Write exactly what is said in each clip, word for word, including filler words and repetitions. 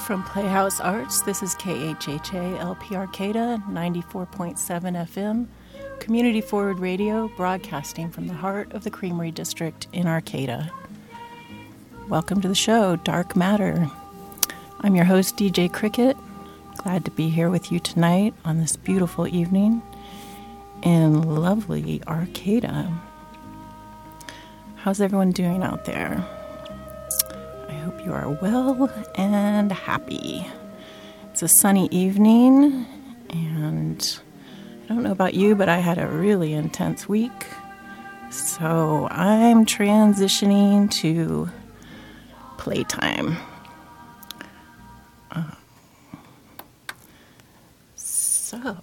From Playhouse Arts, this is K H H A L P Arcata, ninety-four point seven F M, community forward radio, broadcasting from the heart of the Creamery District in Arcata. Welcome to the show, Dark Matter. I'm your host, D J Cricket. Glad to be here with you tonight on this beautiful evening in lovely Arcata. How's everyone doing out there? I hope you are well and happy. It's a sunny evening, and I don't know about you, but I had a really intense week. So I'm transitioning to playtime. Um, so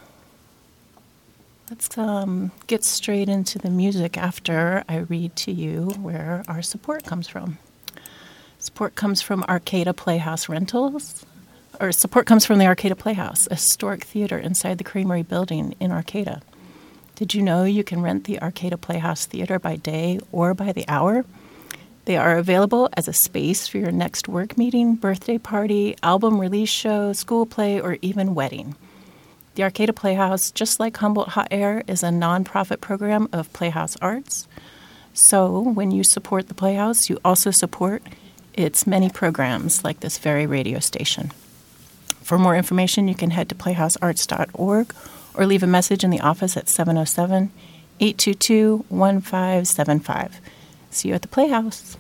let's um, get straight into the music after I read to you where our support comes from. Support comes from Arcata Playhouse Rentals, or support comes from the Arcata Playhouse, a historic theater inside the Creamery building in Arcata. Did you know you can rent the Arcata Playhouse Theater by day or by the hour? They are available as a space for your next work meeting, birthday party, album release show, school play, or even wedding. The Arcata Playhouse, just like Humboldt Hot Air, is a nonprofit program of Playhouse Arts. So when you support the Playhouse, you also support its many programs like this very radio station. For more information, you can head to playhouse arts dot org or leave a message in the office at seven oh seven, eight two two, one five seven five. See you at the Playhouse.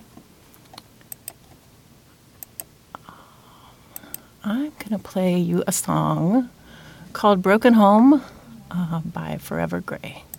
I'm going to play you a song called Broken Home uh, by Forever Grey.